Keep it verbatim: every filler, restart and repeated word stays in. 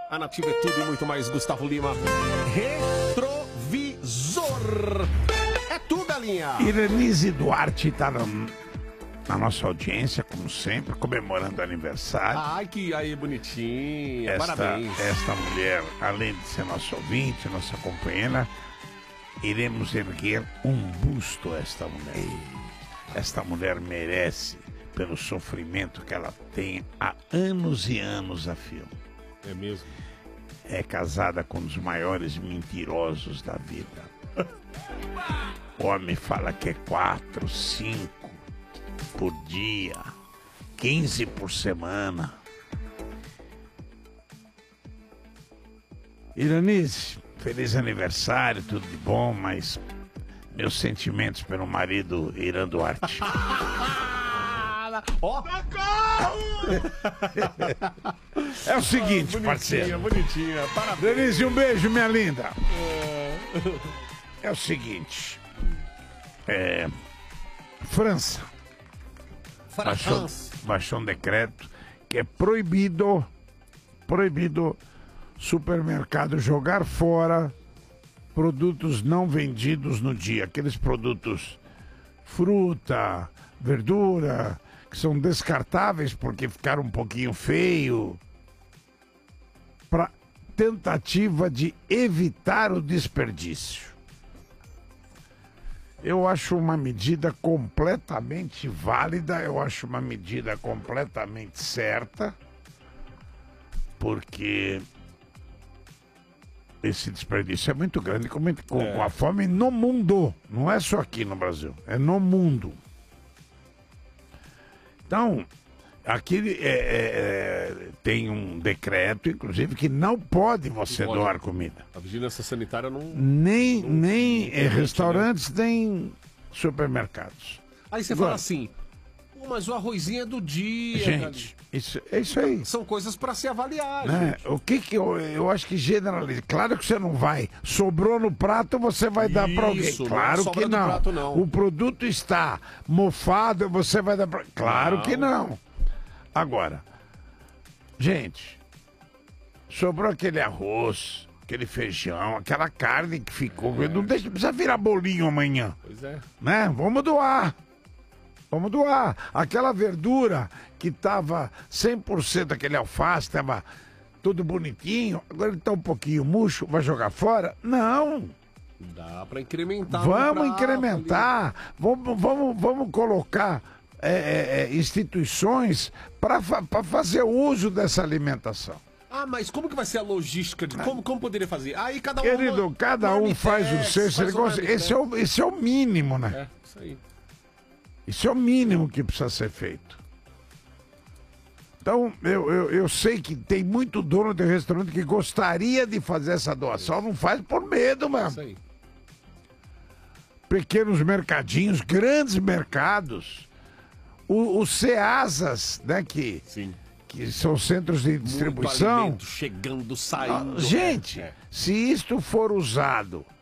A Nativa é tudo e muito mais. Gustavo Lima. Retrovisor. É tudo, galinha. Iranise Duarte está na, na nossa audiência, como sempre, comemorando aniversário. Ai, que aí, bonitinha. Esta, Parabéns. esta mulher, além de ser nossa ouvinte, nossa companheira, iremos erguer um busto a esta mulher. Esta mulher merece, pelo sofrimento que ela tem há anos e anos a fio. É mesmo? É casada com um dos maiores mentirosos da vida. O homem fala que é quatro, cinco por dia, quinze por semana. Iranise, feliz aniversário, tudo de bom, mas meus sentimentos pelo marido Irã Duarte. Ó. É o seguinte, ah, parceiro. Bonitinha, parabéns. Denise, um beijo, minha linda. É o seguinte. É, França. Baixou, baixou um decreto que é proibido, proibido supermercado jogar fora produtos não vendidos no dia. Aqueles produtos, fruta, verdura, que são descartáveis porque ficaram um pouquinho feio, para tentativa de evitar o desperdício. Eu acho uma medida completamente válida, eu acho uma medida completamente certa, porque esse desperdício é muito grande com, com, é. com a fome no mundo, não é só aqui no Brasil, é no mundo. Então, aqui é, é, tem um decreto, inclusive, que não pode você pode. doar comida. A vigilância sanitária não... Nem, não, nem não permite, restaurantes, né? Nem supermercados. Aí você Agora, fala assim, mas o arrozinho é do dia. Gente, isso, é isso aí. São coisas para se avaliar, né? gente. O que que eu, eu acho que generaliza. Claro que você não vai. Sobrou no prato, você vai dar para alguém. Claro não que não. Prato, não. O produto está mofado, você vai dar para... Claro não. que não. Agora, gente, sobrou aquele arroz, aquele feijão, aquela carne que ficou. É. Não deixa, precisa virar bolinho amanhã. Pois é. Né? Vamos doar. Vamos doar. Aquela verdura que estava cem por cento, aquele alface, estava tudo bonitinho, agora ele está um pouquinho murcho, vai jogar fora? Não. Dá para incrementar. Vamos incrementar. Vamos, vamos, vamos colocar é, é, instituições para fa fazer uso dessa alimentação. Ah, mas como que vai ser a logística? De como, como poderia fazer? Aí cada um... Querido, cada um faz o seu. Faz o esse, é o, esse é o mínimo, né? É, isso aí. Isso é o mínimo que precisa ser feito. Então, eu, eu, eu sei que tem muito dono de restaurante que gostaria de fazer essa doação, não faz por medo mesmo. Isso aí. Pequenos mercadinhos, grandes mercados, o, os CEASAs, né, que, Sim. que são centros de distribuição. Muito alimento chegando, saindo. Gente, é. se isto for usado